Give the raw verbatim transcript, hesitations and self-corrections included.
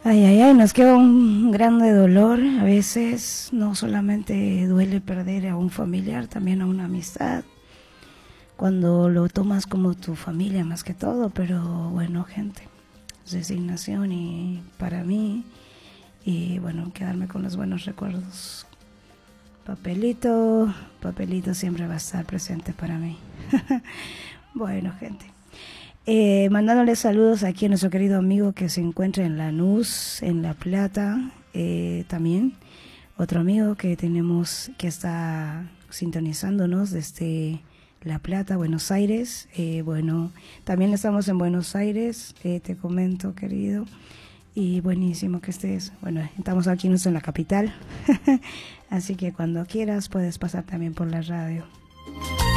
Ay, ay, ay, nos queda un grande dolor. A veces no solamente duele perder a un familiar, también a una amistad. Cuando lo tomas como tu familia más que todo, pero bueno, gente, resignación y para mí, y bueno, quedarme con los buenos recuerdos. Papelito, papelito siempre va a estar presente para mí. Bueno, gente. Eh, mandándole saludos aquí a nuestro querido amigo que se encuentra en Lanús, en La Plata, eh, también otro amigo que tenemos que está sintonizándonos desde La Plata, Buenos Aires. Eh, bueno, también estamos en Buenos Aires, eh, te comento, querido, y buenísimo que estés. Bueno, estamos aquí nosotros en la capital, así que cuando quieras puedes pasar también por la radio.